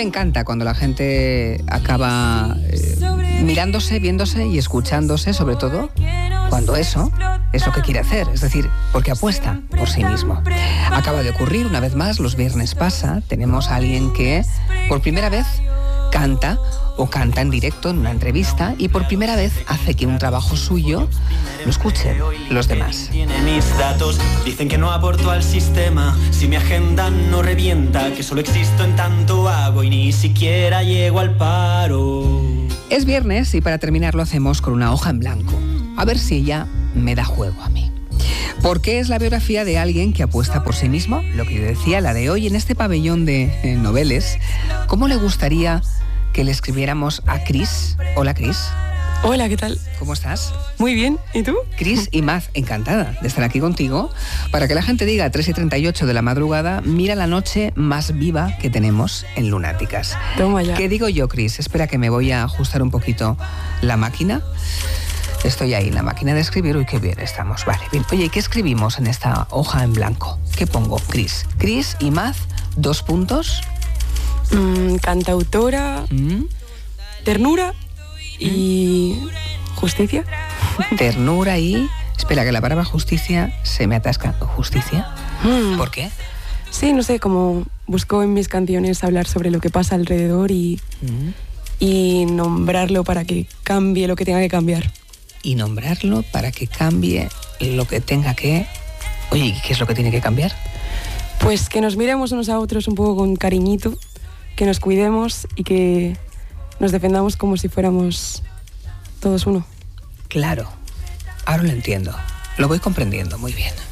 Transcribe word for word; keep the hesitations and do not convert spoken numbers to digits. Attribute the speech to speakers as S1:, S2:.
S1: encanta cuando la gente acaba eh, mirándose, viéndose y escuchándose, sobre todo cuando eso es lo que quiere hacer, es decir, porque apuesta por sí mismo. Acaba de ocurrir una vez más, los viernes pasa, tenemos a alguien que por primera vez canta o canta en directo en una entrevista y por primera vez hace que un trabajo suyo lo escuchen los demás.
S2: Tiene mis datos, dicen que no aporto al sistema, si mi agenda no revienta, que solo existo en tanto hago y ni siquiera llego al paro.
S1: Es viernes y para terminar lo hacemos con una hoja en blanco, a ver si ella me da juego a mí. Porque es la biografía de alguien que apuesta por sí mismo, lo que yo decía, la de hoy en este pabellón de eh, noveles. ¿Cómo le gustaría que le escribiéramos a Cris? Hola, Cris.
S3: Hola, ¿qué tal?
S1: ¿Cómo estás?
S3: Muy bien, ¿y tú?
S1: Cris Imaz, encantada de estar aquí contigo para que la gente diga a tres y treinta y ocho de la madrugada, mira la noche más viva que tenemos en Lunáticas.
S3: Toma ya.
S1: ¿Qué digo yo, Cris? Espera que me voy a ajustar un poquito la máquina. Estoy ahí, la máquina de escribir. Uy, qué bien estamos. Vale, bien. Oye, ¿qué escribimos en esta hoja en blanco? ¿Qué pongo, Cris? Cris Imaz, dos puntos.
S3: Mm, cantautora,
S1: ¿Mm?
S3: ternura y justicia.
S1: Ternura y... Espera, que la palabra justicia se me atasca. ¿Justicia?
S3: Mm.
S1: ¿Por qué?
S3: Sí, no sé, como busco en mis canciones hablar sobre lo que pasa alrededor y,
S1: ¿Mm?
S3: y nombrarlo para que cambie lo que tenga que cambiar.
S1: Y nombrarlo para que cambie lo que tenga que... Oye, ¿y qué es lo que tiene que cambiar?
S3: Pues que nos miremos unos a otros un poco con cariñito, que nos cuidemos y que nos defendamos como si fuéramos todos uno.
S1: Claro, ahora lo entiendo, lo voy comprendiendo muy bien.